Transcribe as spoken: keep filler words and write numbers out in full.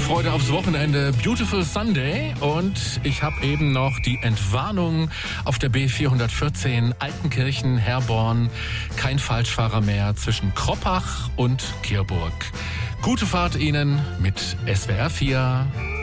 Vorfreude aufs Wochenende. Beautiful Sunday. Und ich habe eben noch die Entwarnung auf der B vierhundertvierzehn Altenkirchen-Herborn. Kein Falschfahrer mehr zwischen Kroppach und Kirburg. Gute Fahrt Ihnen mit S W R vier.